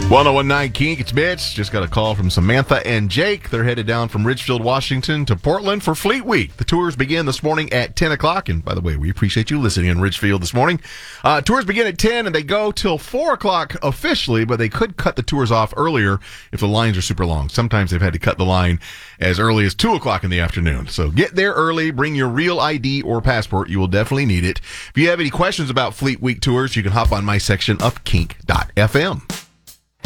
1019 Kink, it's Mitch. Just got a call from Samantha and Jake. They're headed down from Ridgefield, Washington to Portland for Fleet Week. The tours begin this morning at 10 o'clock. And by the way, we appreciate you listening in Ridgefield this morning. Tours begin at 10 and they go till 4 o'clock officially, but they could cut the tours off earlier if the lines are super long. Sometimes they've had to cut the line as early as 2 o'clock in the afternoon. So get there early, bring your real ID or passport. You will definitely need it. If you have any questions about Fleet Week tours, you can hop on my section of kink.fm.